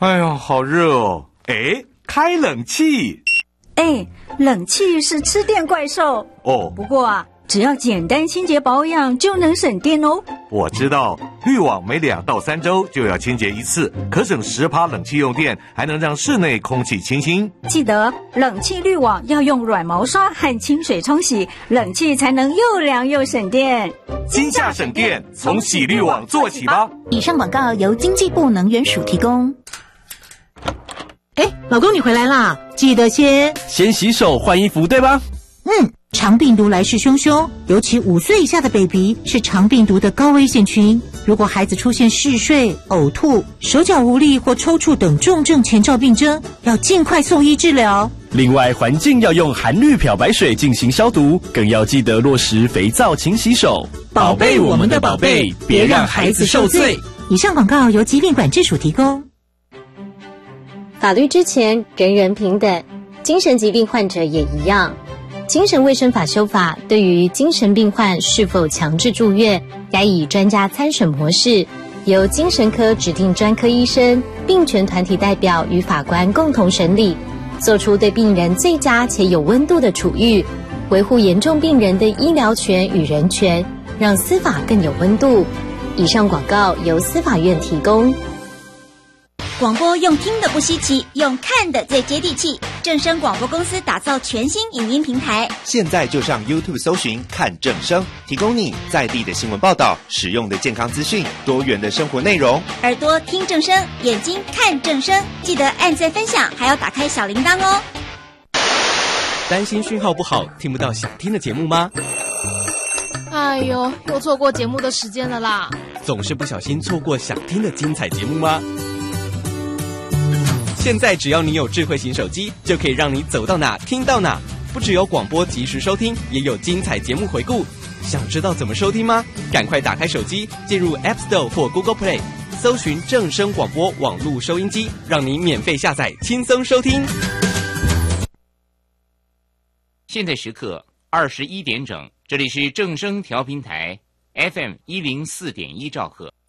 哎呀，好热哦！哎，开冷气。 哎，冷气是吃电怪兽哦。 不过啊，只要简单清洁保养就能省电哦。 我知道，滤网每2到3周就要清洁一次，可省10%冷气用电，还能让室内空气清新。 记得冷气滤网要用软毛刷和清水冲洗，冷气才能又凉又省电。 今夏省电，从洗滤网做起吧。 以上广告由经济部能源署提供。 哎，老公你回来啦，记得先洗手换衣服，对吧？ 肠病毒来势汹汹，尤其5岁以下的 baby 是肠病毒的高危险群。如果孩子出现嗜睡、呕吐、手脚无力或抽搐等重症前兆病征，要尽快送医治疗。 另外，环境要用含氯漂白水进行消毒，更要记得落实肥皂勤洗手， 宝贝我们的宝贝，别让孩子受罪。以上广告由疾病管制署提供。 法律之前人人平等，精神疾病患者也一样。精神卫生法修法对于精神病患是否强制住院，该以专家参审模式，由精神科指定专科医生、病权团体代表与法官共同审理，做出对病人最佳且有温度的处遇，维护严重病人的医疗权与人权，让司法更有温度。以上广告由司法院提供。 广播用听的不稀奇，用看的最接地气。正声广播公司打造全新影音平台， 现在就上 YouTube 搜寻看正声，提供你在地的新闻报道、实用的健康资讯、多元的生活内容。 耳朵听正声，眼睛看正声，记得按赞分享，还要打开小铃铛哦。 担心讯号不好，听不到想听的节目吗？ 哎呦，又错过节目的时间了啦！ 总是不小心错过想听的精彩节目吗？现在只要你有智慧型手机，就可以让你走到哪听到哪。不只有广播及时收听，也有精彩节目回顾。想知道怎么收听吗？赶快打开手机，进入 App Store 或 Google Play， 搜寻正声广播网络收音机，让你免费下载，轻松收听。 现在时刻21点整，这里是正声调频台 FM104.1兆赫。